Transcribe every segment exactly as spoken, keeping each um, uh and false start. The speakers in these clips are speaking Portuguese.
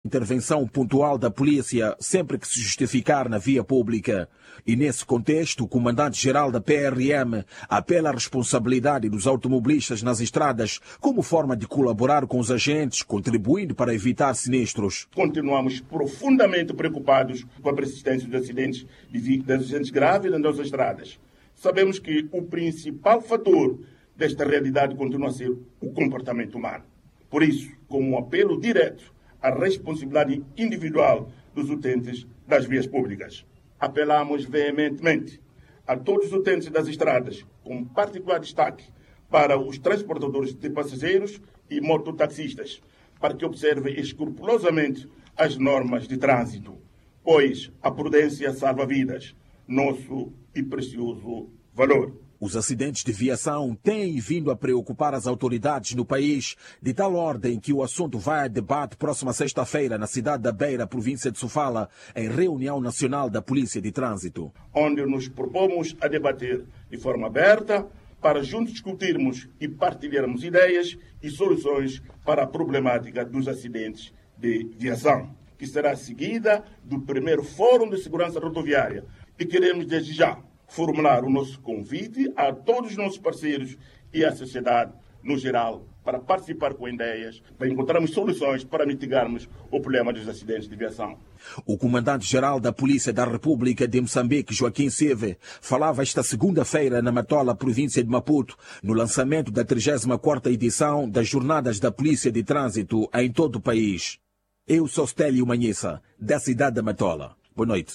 intervenção pontual da polícia sempre que se justificar na via pública. E nesse contexto, o comandante-geral da P R M apela à responsabilidade dos automobilistas nas estradas como forma de colaborar com os agentes, contribuindo para evitar sinistros. Continuamos profundamente preocupados com a persistência dos acidentes, de acidentes graves nas nossas estradas. Sabemos que o principal fator desta realidade continua a ser o comportamento humano. Por isso, com um apelo direto à responsabilidade individual dos utentes das vias públicas, apelamos veementemente a todos os utentes das estradas, com particular destaque para os transportadores de passageiros e mototaxistas, para que observem escrupulosamente as normas de trânsito, pois a prudência salva vidas, nosso e precioso valor. Os acidentes de viação têm vindo a preocupar as autoridades no país, de tal ordem que o assunto vai a debate próxima sexta-feira na cidade da Beira, província de Sofala, em reunião nacional da Polícia de Trânsito. Onde nos propomos a debater de forma aberta para juntos discutirmos e partilharmos ideias e soluções para a problemática dos acidentes de viação, que será seguida do primeiro Fórum de Segurança Rodoviária. E queremos desde já formular o nosso convite a todos os nossos parceiros e à sociedade no geral para participar com ideias, para encontrarmos soluções para mitigarmos o problema dos acidentes de viação. O comandante-geral da Polícia da República de Moçambique, Joaquim Seve, falava esta segunda-feira na Matola, província de Maputo, no lançamento da trigésima quarta edição das Jornadas da Polícia de Trânsito em todo o país. Eu sou Stélio Manhissa, da cidade da Matola. Boa noite.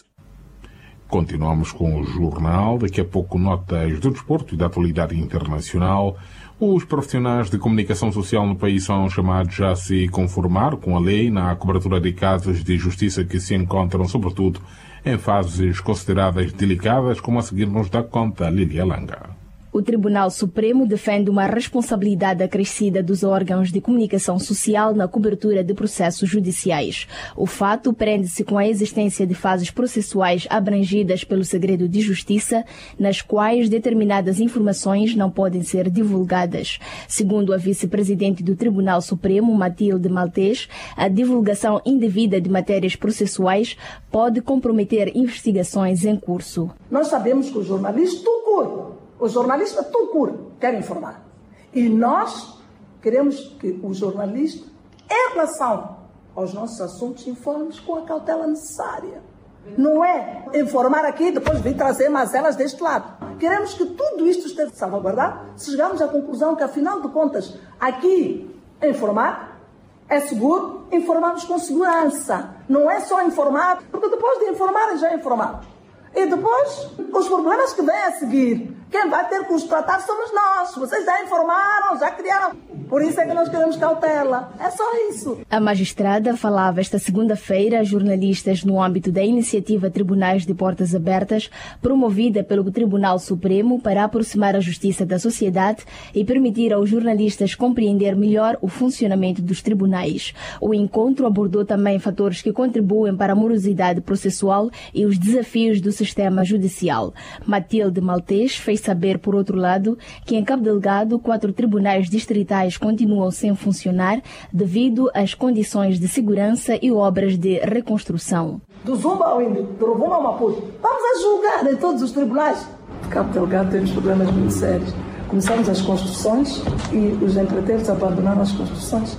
Continuamos com o jornal, daqui a pouco notas do desporto e da atualidade internacional. Os profissionais de comunicação social no país são chamados a se conformar com a lei na cobertura de casos de justiça que se encontram, sobretudo, em fases consideradas delicadas, como a seguir nos dá conta Lídia Langa. O Tribunal Supremo defende uma responsabilidade acrescida dos órgãos de comunicação social na cobertura de processos judiciais. O fato prende-se com a existência de fases processuais abrangidas pelo segredo de justiça, nas quais determinadas informações não podem ser divulgadas. Segundo a vice-presidente do Tribunal Supremo, Matilde Maltês, a divulgação indevida de matérias processuais pode comprometer investigações em curso. Nós sabemos que o jornalista tudo O jornalista, tudo quer informar. E nós queremos que o jornalista, em relação aos nossos assuntos, informe com a cautela necessária. Não é informar aqui e depois vir trazer mazelas deste lado. Queremos que tudo isto esteja salvaguardado. Se chegarmos à conclusão que, afinal de contas, aqui informar é seguro, informarmos com segurança. Não é só informar, porque depois de informar já é informado. E depois, os problemas que vêm a seguir, quem vai ter que os tratar somos nós. Vocês já informaram, já criaram. Por isso é que nós queremos cautela. É só isso. A magistrada falava esta segunda-feira a jornalistas no âmbito da iniciativa Tribunais de Portas Abertas, promovida pelo Tribunal Supremo para aproximar a justiça da sociedade e permitir aos jornalistas compreender melhor o funcionamento dos tribunais. O encontro abordou também fatores que contribuem para a morosidade processual e os desafios do sistema judicial. Matilde Maltês fez saber, por outro lado, que em Cabo Delgado, quatro tribunais distritais continuam sem funcionar devido às condições de segurança e obras de reconstrução. Do Zumba ao Índio, do Rovuma ao Maputo, vamos a julgar em todos os tribunais. Cabo Delgado temos problemas muito sérios. Começamos as construções e os empreiteiros abandonaram as construções.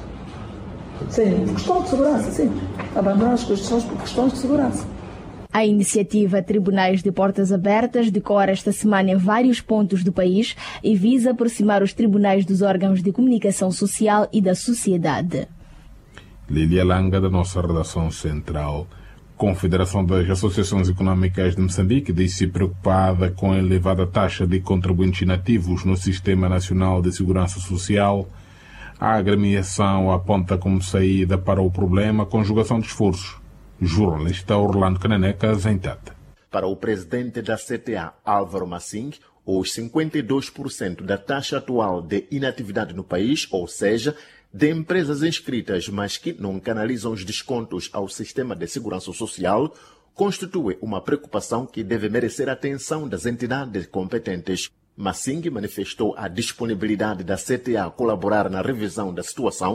Sim, por questão de segurança, sim. Abandonaram as construções por questões de segurança. A iniciativa Tribunais de Portas Abertas decora esta semana em vários pontos do país e visa aproximar os tribunais dos órgãos de comunicação social e da sociedade. Lídia Langa, da nossa redação central. Confederação das Associações Económicas de Moçambique disse-se preocupada com a elevada taxa de contribuintes inativos no Sistema Nacional de Segurança Social. A agremiação aponta como saída para o problema a conjugação de esforços. Jornalista Orlando Cananecas, em Tete. Para o presidente da C T A, Álvaro Massing, os cinquenta e dois por cento da taxa atual de inatividade no país, ou seja, de empresas inscritas, mas que não canalizam os descontos ao sistema de segurança social, constitui uma preocupação que deve merecer a atenção das entidades competentes. Massing manifestou a disponibilidade da C T A a colaborar na revisão da situação,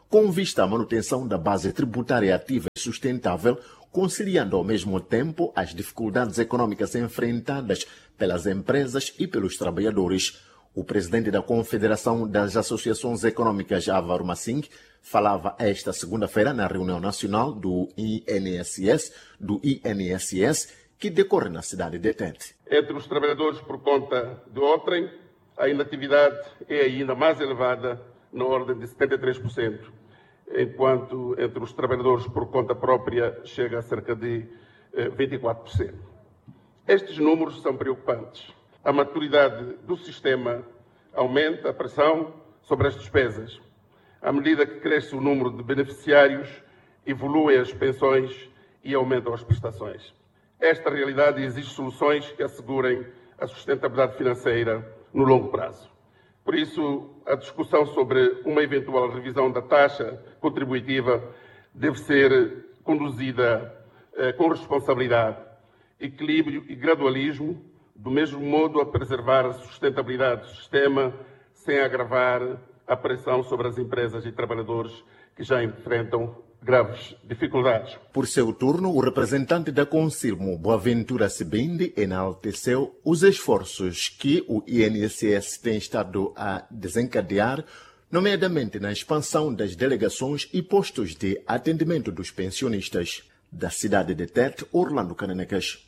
com vista à manutenção da base tributária ativa e sustentável, conciliando ao mesmo tempo as dificuldades econômicas enfrentadas pelas empresas e pelos trabalhadores. O presidente da Confederação das Associações Econômicas, Álvaro Massing, falava esta segunda-feira na reunião nacional do I N S S, do I N S S, que decorre na cidade de Tete. Entre os trabalhadores por conta de outrem, a inatividade é ainda mais elevada, na ordem de setenta e três por cento, enquanto entre os trabalhadores por conta própria chega a cerca de vinte e quatro por cento. Estes números são preocupantes. A maturidade do sistema aumenta a pressão sobre as despesas. À medida que cresce o número de beneficiários, evoluem as pensões e aumentam as prestações. Esta realidade exige soluções que assegurem a sustentabilidade financeira no longo prazo. Por isso, a discussão sobre uma eventual revisão da taxa contributiva deve ser conduzida eh, com responsabilidade, equilíbrio e gradualismo, do mesmo modo a preservar a sustentabilidade do sistema sem agravar a pressão sobre as empresas e trabalhadores que já enfrentam graves dificuldades. Por seu turno, o representante da Consilmo, Boaventura Sibindi, enalteceu os esforços que o I N S S tem estado a desencadear, nomeadamente na expansão das delegações e postos de atendimento dos pensionistas. Da cidade de Tete, Orlando Cananecas.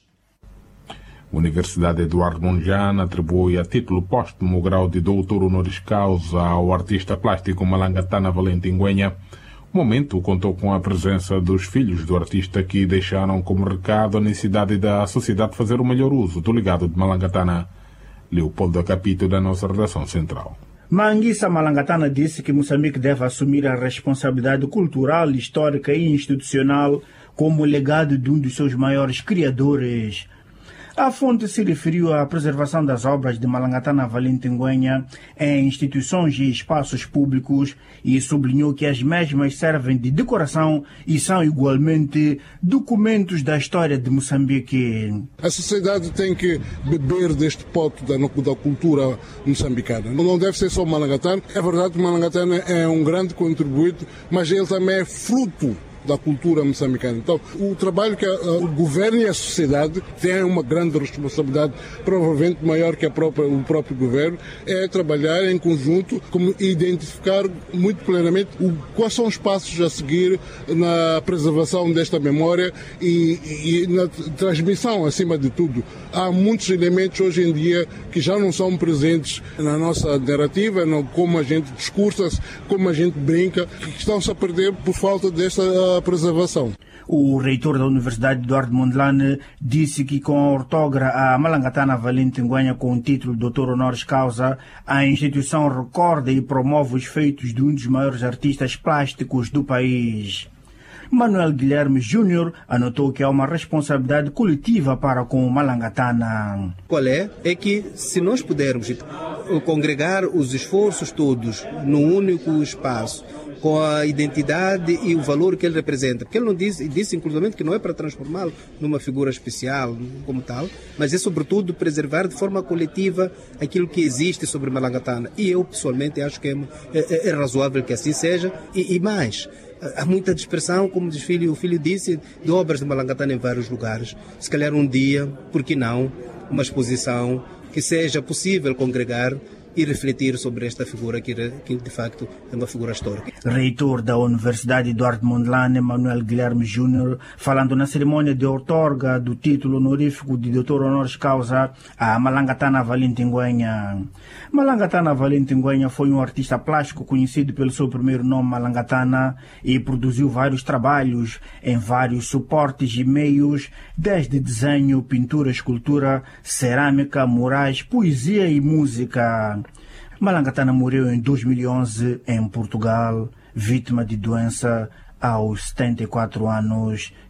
A Universidade Eduardo Mondlane atribui a título póstumo o grau de doutor honoris causa ao artista plástico Malangatana Valentim Guenha. O momento contou com a presença dos filhos do artista, que deixaram como recado a necessidade da sociedade fazer o melhor uso do legado de Malangatana. Leopoldo Acapito, da nossa redação central. Manguissa Malangatana disse que Moçambique deve assumir a responsabilidade cultural, histórica e institucional como legado de um dos seus maiores criadores. A fonte se referiu à preservação das obras de Malangatana Valentim Guenha em instituições e espaços públicos e sublinhou que as mesmas servem de decoração e são igualmente documentos da história de Moçambique. A sociedade tem que beber deste pote da, da cultura moçambicana. Não deve ser só Malangatana. É verdade que Malangatana é um grande contributo, mas ele também é fruto da cultura moçambicana. Então, o trabalho que a, a, o governo e a sociedade têm uma grande responsabilidade, provavelmente maior que a própria, o próprio governo, é trabalhar em conjunto, como identificar muito plenamente o, quais são os passos a seguir na preservação desta memória e, e, e na transmissão, acima de tudo. Há muitos elementos hoje em dia que já não são presentes na nossa narrativa, no, como a gente discursa, como a gente brinca, que estão-se a perder por falta desta a preservação. O reitor da Universidade Eduardo Mondlane disse que com a ortogra a Malangatana Valentim Guenha com o título de doutor honoris causa, a instituição recorda e promove os feitos de um dos maiores artistas plásticos do país. Manuel Guilherme Júnior anotou que há uma responsabilidade coletiva para com o Malangatana. Qual é? É que se nós pudermos congregar os esforços todos num único espaço, com a identidade e o valor que ele representa. Porque ele não disse, disse inclusive que não é para transformá-lo numa figura especial como tal, mas é sobretudo preservar de forma coletiva aquilo que existe sobre Malangatana. E eu pessoalmente acho que é, é, é razoável que assim seja. E, e mais, há muita dispersão, como o filho, o filho disse, de obras de Malangatana em vários lugares. Se calhar um dia, por que não, uma exposição que seja possível congregar e refletir sobre esta figura que, que de facto é uma figura histórica. Reitor da Universidade Eduardo Mondlane, Manuel Guilherme Júnior, falando na cerimônia de outorga do título honorífico de doutor honoris causa a Malangatana Valentim Guenha. Malangatana Valentim Guenha foi um artista plástico conhecido pelo seu primeiro nome Malangatana e produziu vários trabalhos em vários suportes e meios, desde desenho, pintura, escultura, cerâmica, murais, poesia e música. Malangatana morreu em dois mil e onze em Portugal, vítima de doença aos setenta e quatro anos